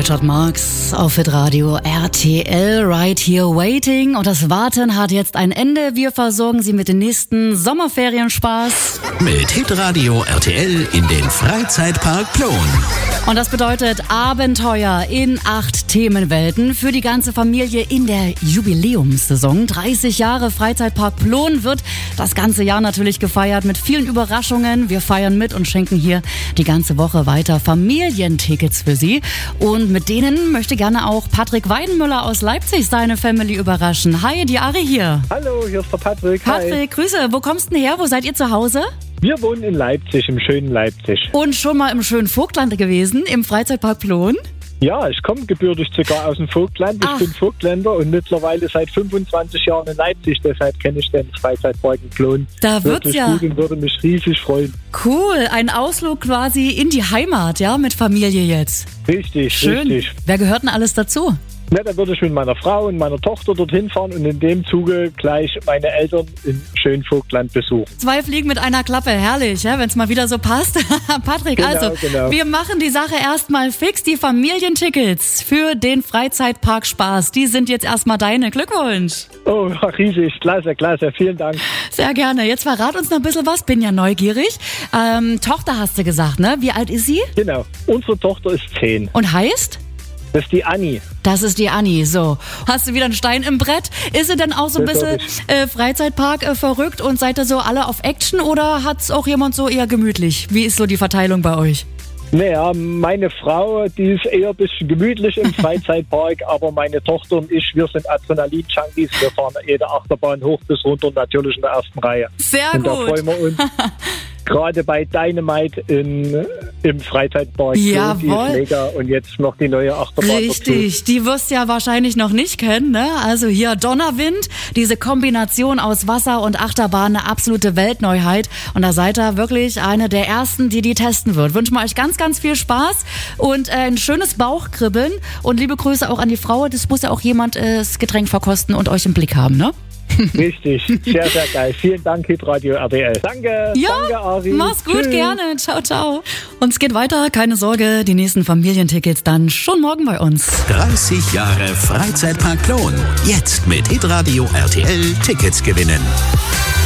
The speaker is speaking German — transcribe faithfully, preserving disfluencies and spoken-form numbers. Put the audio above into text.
Richard Marx auf Hitradio R T L, Right Here Waiting. Und das Warten hat jetzt ein Ende. Wir versorgen Sie mit den nächsten Sommerferienspaß. Mit Hitradio R T L in den Freizeitpark Plon. Und das bedeutet Abenteuer in acht Themenwelten für die ganze Familie in der Jubiläumssaison. dreißig Jahre Freizeitpark Plon wird das ganze Jahr natürlich gefeiert mit vielen Überraschungen. Wir feiern mit und schenken hier die ganze Woche weiter Familientickets für Sie. Und mit denen möchte gerne auch Patrick Weidenmüller aus Leipzig seine Family überraschen. Hi, die Ari hier. Hallo, hier ist der Patrick. Patrick, Hi. Grüße. Wo kommst du denn her? Wo seid ihr zu Hause? Wir wohnen in Leipzig, im schönen Leipzig. Und schon mal im schönen Vogtland gewesen, im Freizeitpark Plon? Ja, ich komme gebürtig sogar aus dem Vogtland. Ich Ach. bin Vogtländer und mittlerweile seit fünfundzwanzig Jahren in Leipzig. Deshalb kenne ich den Freizeitpark in Plon. Da wird's Wirklich ja gut und würde mich riesig freuen. Cool, ein Ausflug quasi in die Heimat, ja, mit Familie jetzt. Richtig, Schön. richtig. Wer gehört denn alles dazu? Ja, da würde ich mit meiner Frau und meiner Tochter dorthin fahren und in dem Zuge gleich meine Eltern in schönen Vogtland besuchen. Zwei Fliegen mit einer Klappe, herrlich, ja, wenn es mal wieder so passt. Patrick, Genau, also genau. wir machen die Sache erstmal fix. Die Familientickets für den Freizeitpark Spaß, die sind jetzt erstmal deine. Glückwunsch. Oh, riesig, klasse, klasse, vielen Dank. Sehr gerne. Jetzt verrat uns noch ein bisschen was, bin ja neugierig. Ähm, Tochter hast du gesagt, ne? Wie alt ist sie? Genau, unsere Tochter ist zehn. Und heißt? Das ist die Anni. Das ist die Anni, so. Hast du wieder einen Stein im Brett? Ist sie denn auch so ein Das bisschen hab äh, Freizeitpark äh, verrückt und seid ihr so alle auf Action oder hat's auch jemand so eher gemütlich? Wie ist so die Verteilung bei euch? Naja, meine Frau, die ist eher ein bisschen gemütlich im Freizeitpark, aber meine Tochter und ich, wir sind Adrenalin-Junkies. Wir fahren jede Achterbahn hoch bis runter, natürlich in der ersten Reihe. Sehr und gut. da freuen wir uns. Gerade bei Dynamite in, im Freizeitpark. Jawohl. Die ist mega und jetzt noch die neue Achterbahn Richtig, die wirst du ja wahrscheinlich noch nicht kennen, ne? Also hier Donnerwind, diese Kombination aus Wasser und Achterbahn, eine absolute Weltneuheit. Und da seid ihr wirklich eine der ersten, die die testen wird. Wünschen wir euch ganz, ganz viel Spaß und äh, ein schönes Bauchkribbeln. Und liebe Grüße auch an die Frau. Das muss ja auch jemand äh, das Getränk verkosten und euch im Blick haben, ne? Richtig, sehr, sehr geil. Vielen Dank, Hitradio R T L. Danke, Ja, danke, Ari. mach's gut, Tschüss. gerne. Ciao, ciao. Und es geht weiter, keine Sorge, die nächsten Familientickets dann schon morgen bei uns. dreißig Jahre Freizeitpark Plon. Jetzt mit Hitradio R T L Tickets gewinnen.